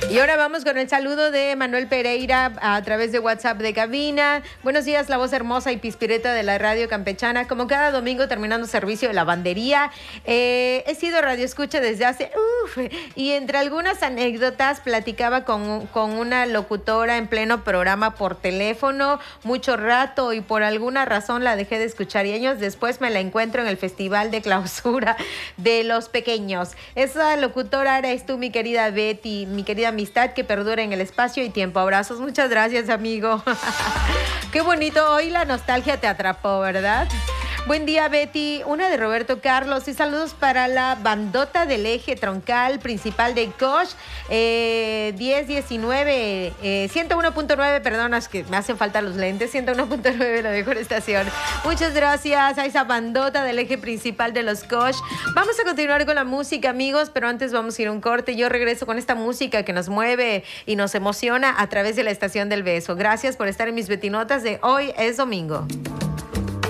Y ahora vamos con el saludo de Manuel Pereira a través de WhatsApp de cabina. Buenos días, la voz hermosa y pispireta de la radio campechana. Como cada domingo terminando servicio de lavandería, he sido radioescucha desde hace... y entre algunas anécdotas platicaba con una locutora en pleno programa por teléfono mucho rato y por alguna razón la dejé de escuchar y años después me la encuentro en el festival de clausura de los pequeños. Esa locutora eres tú, mi querida Betty, mi querida amistad que perdura en el espacio y tiempo. Abrazos, muchas gracias, amigo. Qué bonito, hoy la nostalgia te atrapó, ¿verdad? Buen día, Betty. Una de Roberto Carlos y saludos para la bandota del eje troncal principal de Kosh 1019, 101.9, perdona, es que me hacen falta los lentes, 101.9, la mejor estación. Muchas gracias a esa bandota del eje principal de los Kosh. Vamos a continuar con la música, amigos, pero antes vamos a ir a un corte. Yo regreso con esta música que nos mueve y nos emociona a través de la Estación del Beso. Gracias por estar en mis Betinotas de Hoy es Domingo.